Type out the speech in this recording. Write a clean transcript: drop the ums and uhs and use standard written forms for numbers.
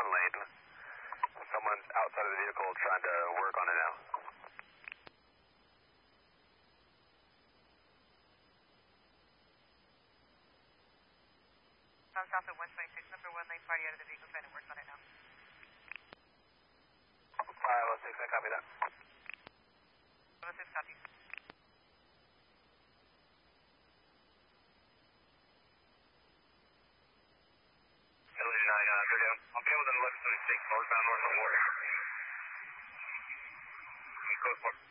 one lane. Someone's outside of the vehicle trying to work on it now. South at 126, number 1 lane, party out of the vehicle, trying to work on it now. 506, I copy that. 506, copy. I'll be able to 1126, northbound north of Warrior. Code 4.